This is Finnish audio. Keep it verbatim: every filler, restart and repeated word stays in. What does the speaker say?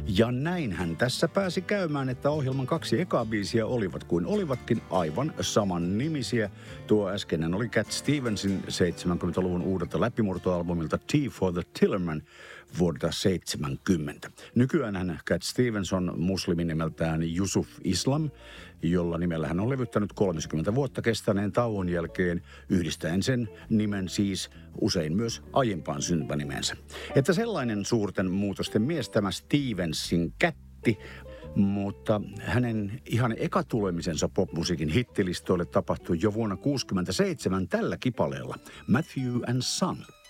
Ja näinhän tässä pääsi käymään, että ohjelman kaksi ekaa biisiä olivat kuin olivatkin aivan saman nimisiä. Tuo äskeinen oli Cat Stevensin seitsemänkymmentäluvun uudelta läpimurtoalbumilta T for the Tillerman vuodelta seitsemänkymmentä. Nykyään Cat Stevens on muslimin nimeltään Yusuf Islam, jolla nimellä hän on levyttänyt kolmekymmentä vuotta kestäneen tauon jälkeen, yhdistäen sen nimen siis usein myös aiempaan syntänimensä. Että sellainen suurten muutosten mies tämä Stevensin kätti, mutta hänen ihan ekatulemisensa popmusiikin hittilistoille tapahtui jo vuonna tuhatyhdeksänsataakuusikymmentäseitsemän tällä kipaleella, Matthew and Son.